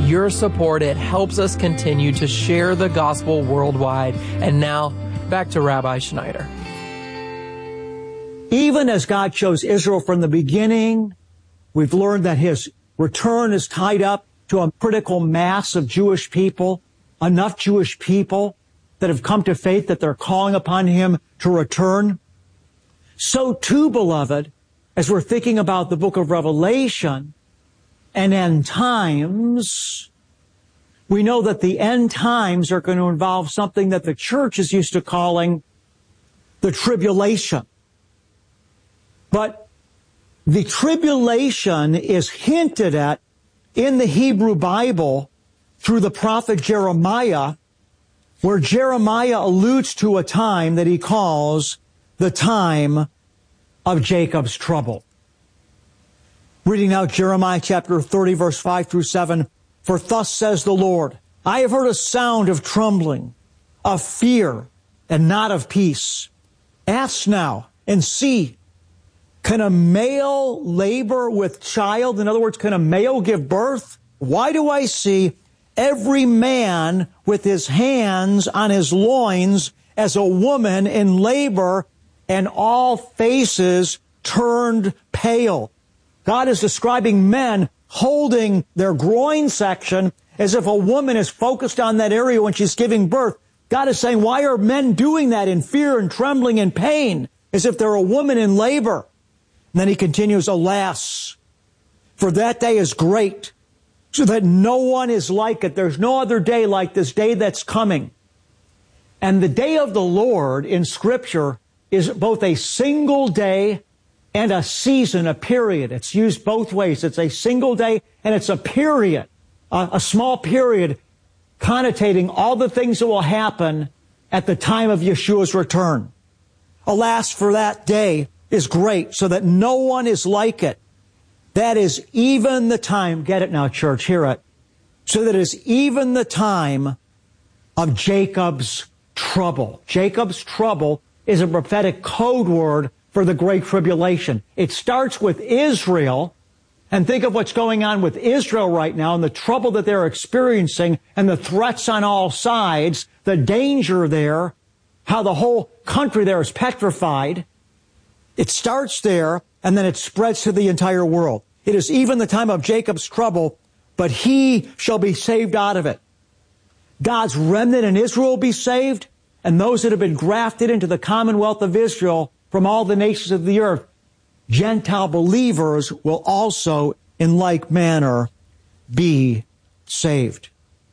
Your support, it helps us continue to share the gospel worldwide. And now, back to Rabbi Schneider. Even as God chose Israel from the beginning, we've learned that his return is tied up to a critical mass of Jewish people, enough Jewish people that have come to faith that they're calling upon him to return. So too, beloved, as we're thinking about the book of Revelation and end times, we know that the end times are going to involve something that the church is used to calling the tribulation. But the tribulation is hinted at in the Hebrew Bible through the prophet Jeremiah, where Jeremiah alludes to a time that he calls the time of Jacob's trouble. Reading now Jeremiah chapter 30, verse 5 through 7, "For thus says the Lord, I have heard a sound of trembling, of fear, and not of peace. Ask now and see, can a male labor with child?" In other words, can a male give birth? "Why do I see every man with his hands on his loins as a woman in labor, and all faces turned pale?" God is describing men holding their groin section as if a woman is focused on that area when she's giving birth. God is saying, why are men doing that in fear and trembling and pain, as if they're a woman in labor? And then he continues, "Alas, for that day is great, so that no one is like it. There's no other day like this day that's coming." And the day of the Lord in Scripture is both a single day and a season, a period. It's used both ways. It's a single day and it's a period, a small period connotating all the things that will happen at the time of Yeshua's return. "Alas, for that day is great, so that no one is like it. That is even the time," get it now, church, hear it, "so that is even the time of Jacob's trouble." Jacob's trouble is a prophetic code word for the Great Tribulation. It starts with Israel, and think of what's going on with Israel right now and the trouble that they're experiencing and the threats on all sides, the danger there, how the whole country there is petrified. It starts there, and then it spreads to the entire world. "It is even the time of Jacob's trouble, but he shall be saved out of it." God's remnant in Israel will be saved, and those that have been grafted into the commonwealth of Israel from all the nations of the earth, Gentile believers will also in like manner be saved.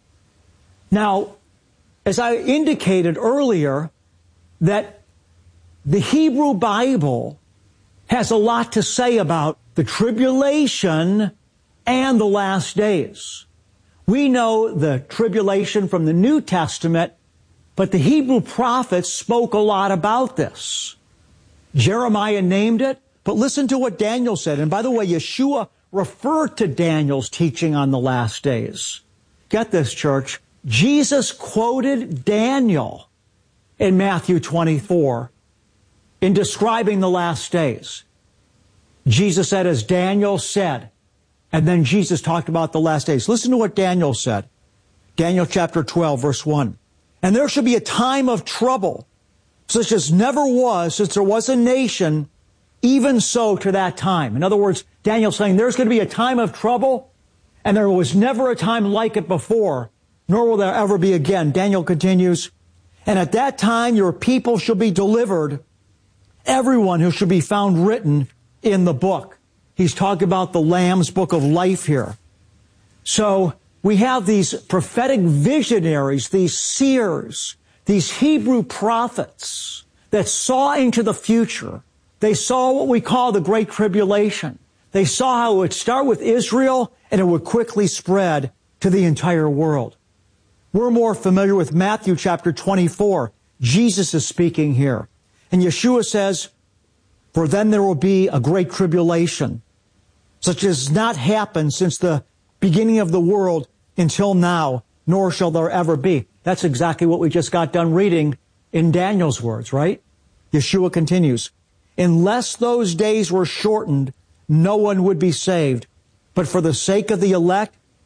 Now, as I indicated earlier, that the Hebrew Bible has a lot to say about the tribulation and the last days. We know the tribulation from the New Testament, but the Hebrew prophets spoke a lot about this. Jeremiah named it, but listen to what Daniel said. And by the way, Yeshua referred to Daniel's teaching on the last days. Get this, church. Jesus quoted Daniel in Matthew 24 in describing the last days. Jesus said, as Daniel said, and then Jesus talked about the last days. Listen to what Daniel said. Daniel chapter 12, verse 1. "And there shall be a time of trouble, such as never was since there was a nation, even so to that time." In other words, Daniel's saying there's going to be a time of trouble, and there was never a time like it before, nor will there ever be again. Daniel continues, "And at that time your people shall be delivered, everyone who shall be found written in the book." He's talking about the Lamb's book of life here. So we have these prophetic visionaries, these seers, these Hebrew prophets that saw into the future. They saw what we call the Great Tribulation. They saw how it would start with Israel and it would quickly spread to the entire world. We're more familiar with Matthew chapter 24. Jesus is speaking here. And Yeshua says, "For then there will be a great tribulation, such as has not happened since the beginning of the world until now, nor shall there ever be." That's exactly what we just got done reading in Daniel's words, right? Yeshua continues, "Unless those days were shortened, no one would be saved. But for the sake of the elect,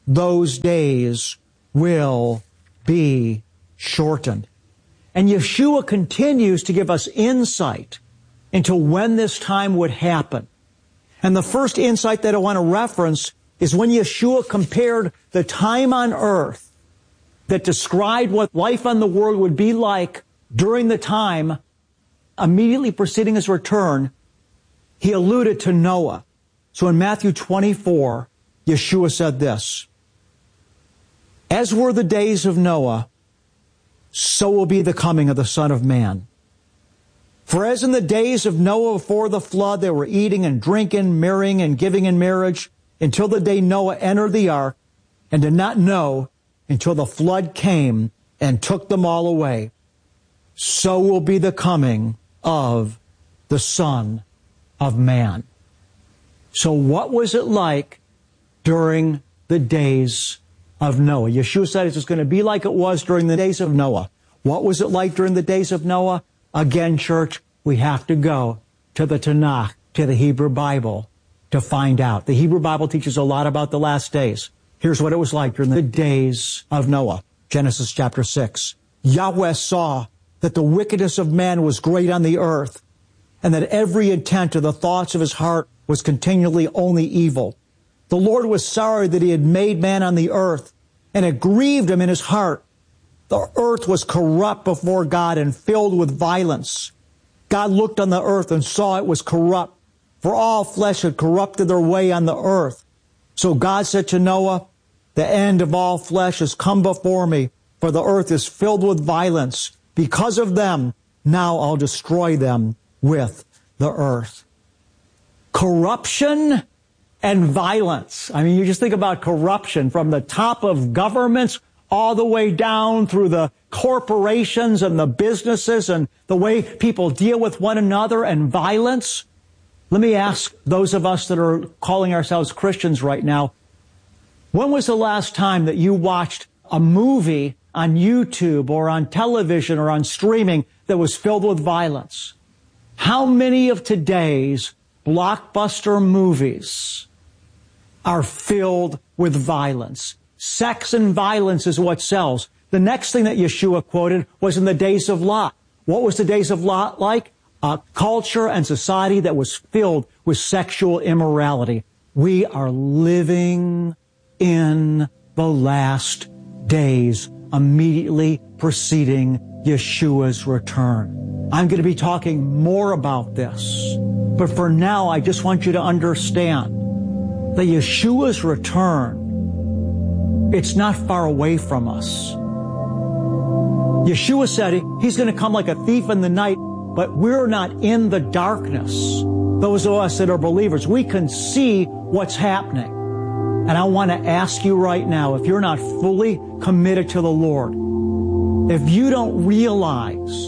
those days will be shortened. And Yeshua continues to give us insight into when this time would happen. And the first insight that I want to reference is when Yeshua compared the time on earth that described what life on the world would be like during the time immediately preceding his return. He alluded to Noah. So in Matthew 24, Yeshua said this, "As were the days of Noah, so will be the coming of the Son of Man. For as in the days of Noah before the flood, they were eating and drinking, marrying and giving in marriage, until the day Noah entered the ark, and did not know until the flood came and took them all away. So will be the coming of the Son of Man." So what was it like during the days of Noah? Yeshua said it's going to be like it was during the days of Noah. What was it like during the days of Noah? Again, church, we have to go to the Tanakh, to the Hebrew Bible, to find out. The Hebrew Bible teaches a lot about the last days. Here's what it was like during the days of Noah. Genesis chapter 6. Yahweh saw that the wickedness of man was great on the earth, and that every intent of the thoughts of his heart was continually only evil. The Lord was sorry that he had made man on the earth, and it grieved him in his heart. The earth was corrupt before God and filled with violence. God looked on the earth and saw it was corrupt, for all flesh had corrupted their way on the earth. So God said to Noah, "The end of all flesh has come before me, for the earth is filled with violence. Because of them, now I'll destroy them with the earth." Corruption and violence. I mean, you just think about corruption from the top of governments all the way down through the corporations and the businesses and the way people deal with one another, and violence. Let me ask those of us that are calling ourselves Christians right now, when was the last time that you watched a movie on YouTube or on television or on streaming that was filled with violence? How many of today's blockbuster movies are filled with violence? Sex and violence is what sells. The next thing that Yeshua quoted was in the days of Lot. What was the days of Lot like? A culture and society that was filled with sexual immorality. We are living in the last days immediately preceding Yeshua's return. I'm going to be talking more about this. But for now, I just want you to understand that Yeshua's return, it's not far away from us. Yeshua said he's going to come like a thief in the night, but we're not in the darkness. Those of us that are believers, we can see what's happening. And I want to ask you right now, if you're not fully committed to the Lord, if you don't realize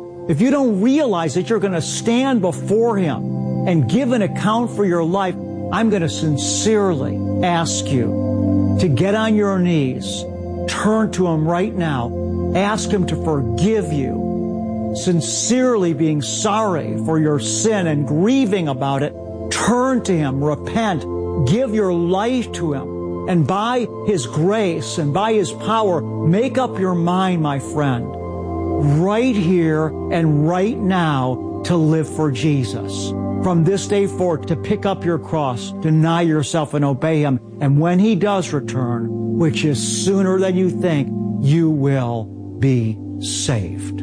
that you're going to stand before Him and give an account for your life, I'm going to sincerely ask you to get on your knees, turn to Him right now, ask Him to forgive you, sincerely being sorry for your sin and grieving about it. Turn to Him, repent, give your life to Him, and by His grace and by His power, make up your mind, my friend, right here and right now to live for Jesus. From this day forward, to pick up your cross, deny yourself and obey Him. And when He does return, which is sooner than you think, you will be saved.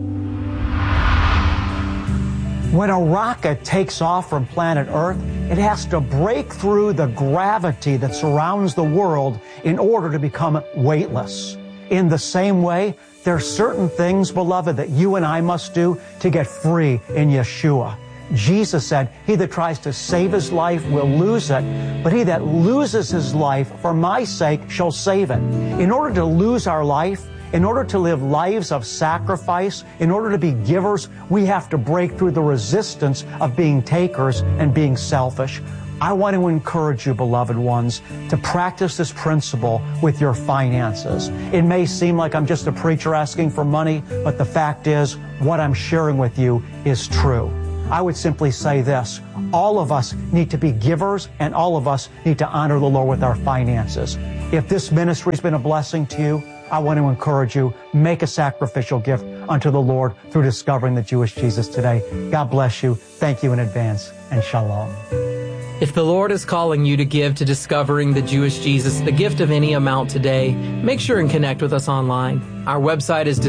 When a rocket takes off from planet Earth, it has to break through the gravity that surrounds the world in order to become weightless. In the same way, there are certain things, beloved, that you and I must do to get free in Yeshua. Jesus said, "He that tries to save his life will lose it, but he that loses his life for my sake shall save it." In order to lose our life, in order to live lives of sacrifice, in order to be givers, we have to break through the resistance of being takers and being selfish. I want to encourage you, beloved ones, to practice this principle with your finances. It may seem like I'm just a preacher asking for money, but the fact is, what I'm sharing with you is true. I would simply say this: all of us need to be givers, and all of us need to honor the Lord with our finances. If this ministry has been a blessing to you, I want to encourage you, make a sacrificial gift unto the Lord through discovering the Jewish Jesus today. God bless you. Thank you in advance, and shalom. If the Lord is calling you to give to Discovering the Jewish Jesus, the gift of any amount today, make sure and connect with us online. Our website is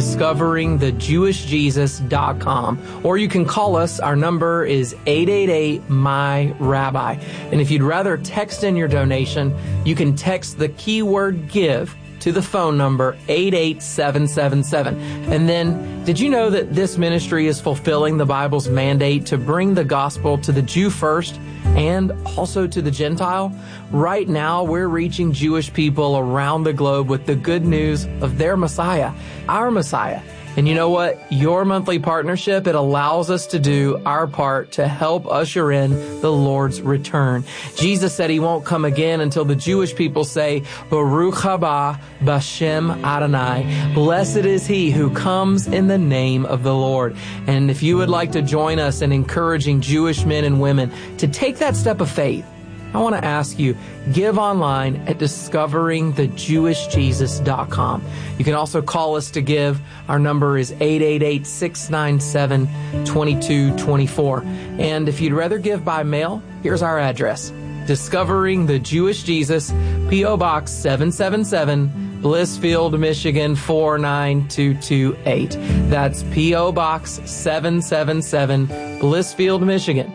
discoveringthejewishjesus.com, or you can call us. Our number is 888-MY-RABBI. And if you'd rather text in your donation, you can text the keyword GIVE to the phone number 88777. And then, did you know that this ministry is fulfilling the Bible's mandate to bring the gospel to the Jew first and also to the Gentile? Right now, we're reaching Jewish people around the globe with the good news of their Messiah, our Messiah. And you know what? Your monthly partnership, it allows us to do our part to help usher in the Lord's return. Jesus said he won't come again until the Jewish people say, Baruch haba b'Shem Adonai. Blessed is he who comes in the name of the Lord. And if you would like to join us in encouraging Jewish men and women to take that step of faith, I want to ask you, give online at discoveringthejewishjesus.com. You can also call us to give. Our number is 888-697-2224. And if you'd rather give by mail, here's our address. Discovering the Jewish Jesus, P.O. Box 777, Blissfield, Michigan 49228. That's P.O. Box 777, Blissfield, Michigan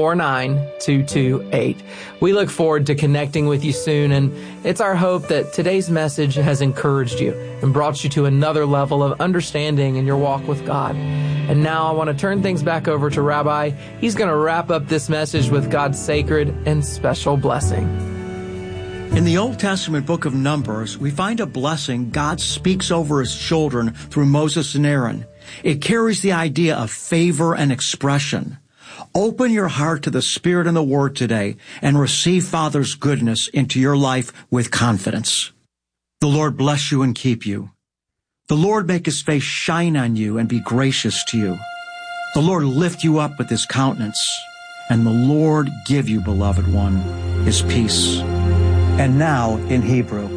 49228. We look forward to connecting with you soon, and it's our hope that today's message has encouraged you and brought you to another level of understanding in your walk with God. And now I want to turn things back over to Rabbi. He's going to wrap up this message with God's sacred and special blessing. In the Old Testament book of Numbers, we find a blessing God speaks over his children through Moses and Aaron. It carries the idea of favor and expression. Open your heart to the Spirit and the Word today and receive Father's goodness into your life with confidence. The Lord bless you and keep you. The Lord make his face shine on you and be gracious to you. The Lord lift you up with his countenance, and the Lord give you, beloved one, his peace. And now in Hebrew.